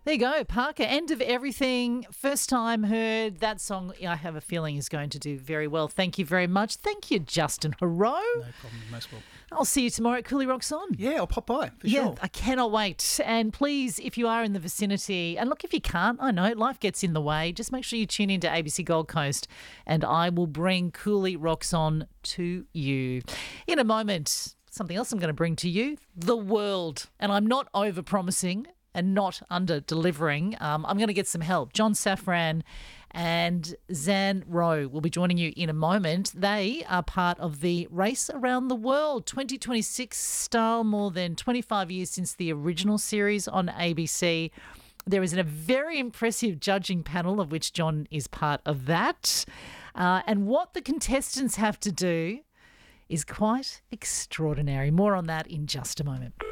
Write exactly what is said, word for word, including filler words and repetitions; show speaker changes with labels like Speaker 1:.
Speaker 1: There you go, Parker. End of Everything. First time heard that song. I have a feeling is going to do very well. Thank you very much. Thank you, Justin Hero.
Speaker 2: No problem, most welcome.
Speaker 1: I'll see you tomorrow at Cooley Rocks On.
Speaker 2: Yeah, I'll pop by for
Speaker 1: yeah,
Speaker 2: sure.
Speaker 1: I cannot wait. And please, if you are in the vicinity, and look, if you can't, I know life gets in the way, just make sure you tune into A B C Gold Coast and I will bring Cooley Rocks On to you. In a moment, something else I'm going to bring to you, the world. And I'm not over-promising and not under-delivering. Um, I'm going to get some help. John Safran and Zan Rowe will be joining you in a moment. They are part of the Race Around the World twenty twenty-six style, more than twenty-five years since the original series on A B C. There is a very impressive judging panel, of which John is part of that. Uh, and what the contestants have to do is quite extraordinary. More on that in just a moment.